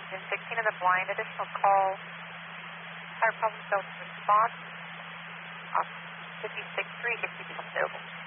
engine 16 in the blind, additional call, tire problem, failed to respond, 56.3 if you become available.